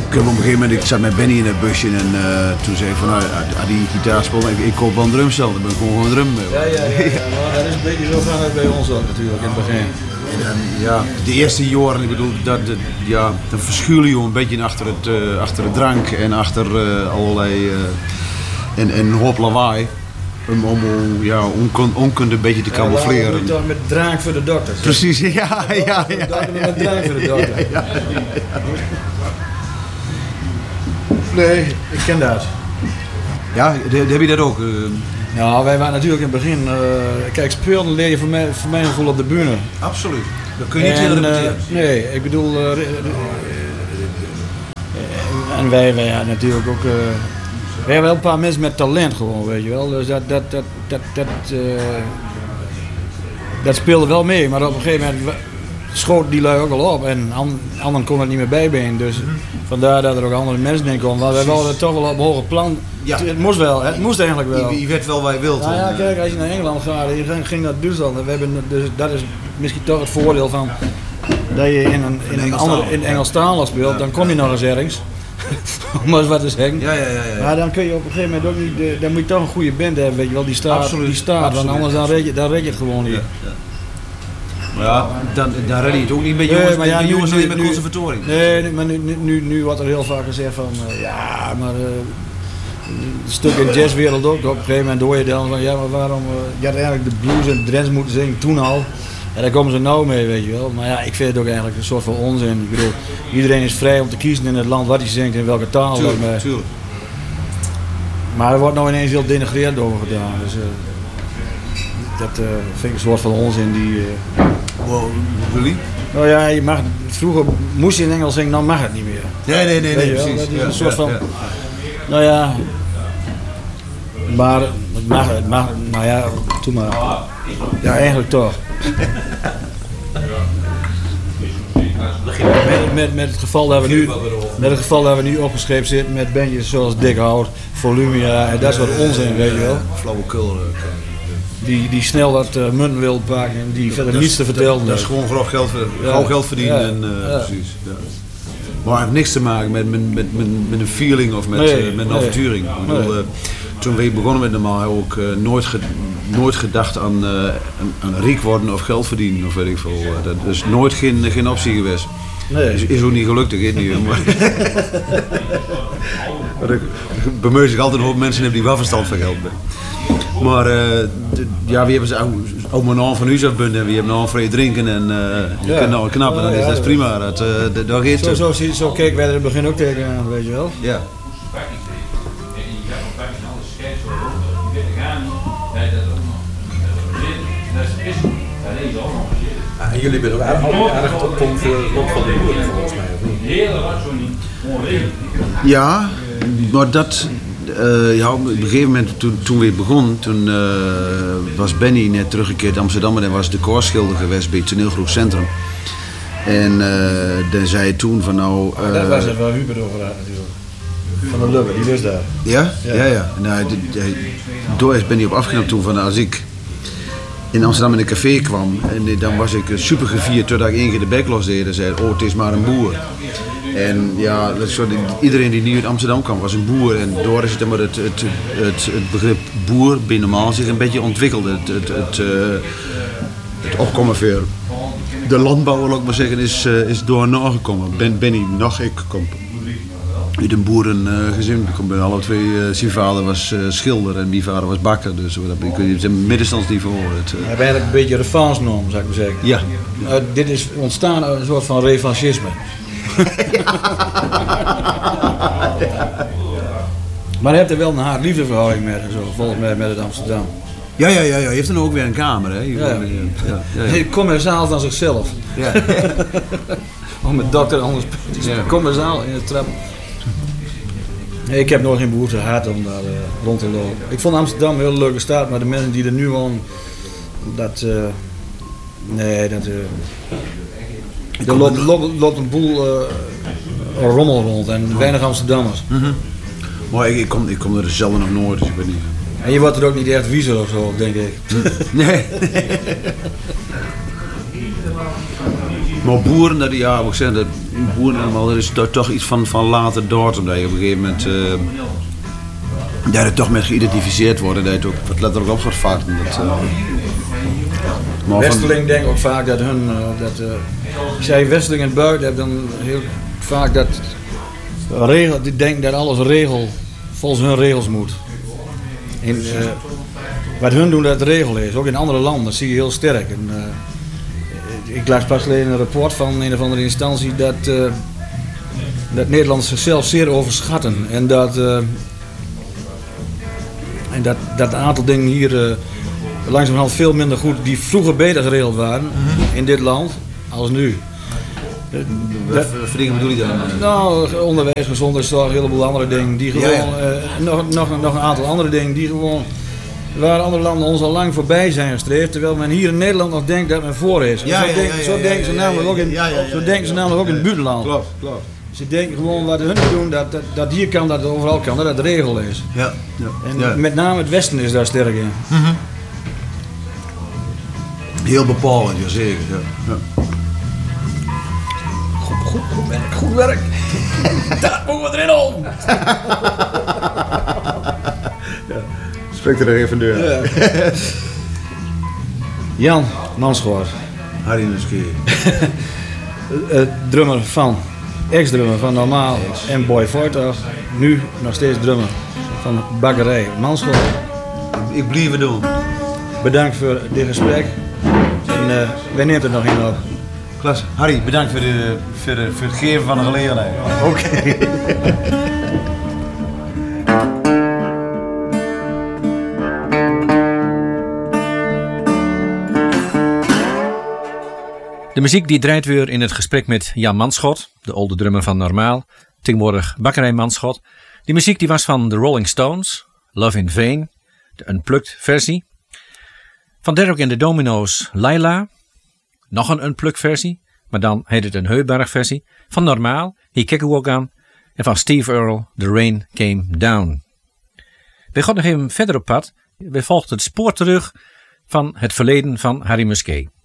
op een gegeven moment, ik zat met Benny in het busje en toen zei ik van, nou, die gitaar speelt, ik koop wel een drumstel, dan ben ik gewoon een drum. Ja, maar dat is een beetje zo gaan het bij ons ook natuurlijk in het begin. Ja, de eerste jaren, ik bedoel, dan verschuil je een beetje achter het drank en achter allerlei en een hoop lawaai. Om onkunde een beetje te camoufleren. Ja, toch met drank voor de dokter. Precies, ja. Met drank voor de dokter. Ja. Nee, ik ken dat. Ja, heb je dat ook? Ja, wij waren natuurlijk in het begin... kijk, speelden leer je voor mijn gevoel op de bühne. Absoluut. Dat kun je niet heel repeteren. Nee, ik bedoel... en wij hadden natuurlijk ook... we hebben wel een paar mensen met talent gewoon, weet je wel. Dus dat speelde wel mee. Maar op een gegeven moment schoot die lui ook al op. En anderen kon het niet meer bijbenen. Dus vandaar dat er ook andere mensen in komen. Want wij wilden toch wel op een hoger plan. Ja. Het moest wel, het moest eigenlijk wel. Je werd wel waar je wilt. Nou ja, kijk, als je naar Engeland gaat, je ging naar Duitsland. Dus dat is misschien toch het voordeel van dat je in Engelstalig speelt. Dan kom je nog eens ergens. Om eens wat te zeggen. Ja. Maar dan kun je op een gegeven moment ook niet, dan moet je toch een goede band hebben, weet je wel, die staat. Absoluut. Want anders dan red je het gewoon niet. Ja, dan red je het ook niet met jongens, jongens met conservatorium. Nee, maar nu wordt er heel vaak gezegd van, een stuk in de jazzwereld ook. Op een gegeven moment hoor je dan van, ja, maar waarom, je had eigenlijk de blues en de dance moeten zingen toen al. En daar komen ze nou mee, weet je wel. Maar ja, ik vind het ook eigenlijk een soort van onzin. Ik bedoel, iedereen is vrij om te kiezen in het land wat hij zingt en welke taal. Tuurlijk. Maar er wordt nou ineens heel denigreerd over gedaan. Dus dat vind ik een soort van onzin die... Really? Nou ja, je mag, vroeger moest je in Engels zingen, nou mag het niet meer. Nee, precies. Dat is een soort van... Nou ja... Maar het mag, nou ja, doe maar. Ja, eigenlijk toch. Met het geval dat we nu opgeschreven zitten met bandjes zoals Dick Hout, Volumia en dat soort onzin, weet je wel. Flauwekul. Die snel wat munten wil pakken en die verder niets te vertellen. Dat is gewoon grof geld verdienen. Precies. Ja. Maar het heeft niks te maken met een feeling of met een avonturing. Toen we begonnen met normaal hebben we ook nooit gedacht aan riek worden of geld verdienen of weet ik veel. Dat is nooit geen optie geweest. Nee. Is ook niet gelukt, ik weet niet. Maar bemeus ik altijd een hoop mensen hebben die wel verstand van geld hebben. Maar wie hebben ze ook maar een van u zelf bunden en wie hebben een van je drinken en je kunt nou knappen, dat is prima. Dat geeft zo keken wij er in het begin ook tegenaan, weet je wel. Ja. En jullie zijn ook aardig op voor Lot van de Boer, volgens mij, of niet? Ja, maar dat... op een gegeven moment, toen we begonnen, toen was Benny net teruggekeerd in Amsterdam en was de koorschilder geweest bij het toneelgroep Centrum. En dan zei hij toen van nou... dat was het waar Hubert over had natuurlijk. Van de Lubbe, die was daar. Ja? Ja. Nou, door is Benny op afgenomen toen van als ik in Amsterdam in een café kwam en dan was ik super gevierd totdat ik één keer de bek losdeed en zei, oh het is maar een boer. En ja, iedereen die nieuw uit Amsterdam kwam was een boer en door is het begrip boer bij normaal zich een beetje ontwikkeld. Het opkomen voor de landbouw, wil ik maar zeggen, is door nagekomen. Benny nog, ik kom uit een boerengezin. Ik kom bij alle twee, zijn vader was schilder en mijn vader was bakker, dus ik weet niet, middenstandsniveau. We hebben eigenlijk een beetje revanche-norm, zou ik maar zeggen. Ja. Dit is ontstaan uit een soort van revanchisme. Maar hij heeft er wel een haat-liefdeverhouding met en zo, volgens mij met het Amsterdam. Ja, je heeft dan ook weer een kamer, hè? Hij commensaal van zichzelf. Ja. Met dokter anders commensaal in de trap. Nee, ik heb nooit geen behoefte gehad om daar rond te lopen. Ik vond Amsterdam een hele leuke stad, maar de mensen die er nu wonen, er loopt een boel rommel rond en weinig Amsterdammers. Mm-hmm. Maar ik kom er zelden nog nooit, dus ik weet niet. En je wordt er ook niet echt wiezer of zo, denk ik. Nee. Maar boeren, dat is toch iets van later datum. Dat je op een gegeven moment dat het toch met geïdentificeerd wordt. Dat je het ook wat letterlijk op gaat vatten. Westeling denkt ook vaak dat hun... ik zei Westeling en buiten hebben dan heel vaak dat... die denken dat alles volgens hun regels moet. Wat hun doen dat de regel is. Ook in andere landen, dat zie je heel sterk. En, ik las pas alleen een rapport van een of andere instantie dat Nederlanders zichzelf zeer overschatten. En dat een aantal dingen hier langzamerhand veel minder goed, die vroeger beter geregeld waren in dit land, als nu. Wat dingen bedoel je dan? Nou, onderwijs, gezondheidszorg, een heleboel andere dingen. Die gewoon, nog een aantal andere dingen die gewoon, waar andere landen ons al lang voorbij zijn gestreefd, terwijl men hier in Nederland nog denkt dat men voor is. Zo denken ze namelijk ook in het buitenland. Klopt. Ze denken gewoon wat hun doen, dat hier kan, dat het overal kan, dat het de regel is. En met name het Westen is daar sterk in. Heel bepalend, jazeker. Ja. Goed werk. Dat moeten we erin om. Spreekt er even door. Ja. Jan Manschoort. Harry Muske. Drummer van, ex-drummer van Normaal en Boy Voigt. Nu nog steeds drummer van Bakkerij Manschoort. Ik blijf het doen. Bedankt voor dit gesprek. En wij nemen het nog in op. Klasse. Harry, bedankt voor het geven van de gelegenheid. Oké. De muziek die draait weer in het gesprek met Jan Manschoort, de oude drummer van Normaal, tegenwoordig Bakkerij Manschoort. Die muziek die was van de Rolling Stones, Love in Vain, de Unplugged versie. Van Derek en de Domino's, Laila, nog een Unplugged versie, maar dan heet het een Heubarg versie. Van Normaal, He Kek ook aan. En van Steve Earle, The Rain Came Down. We gaan nog even verder op pad. We volgen het spoor terug van het verleden van Harry Muske.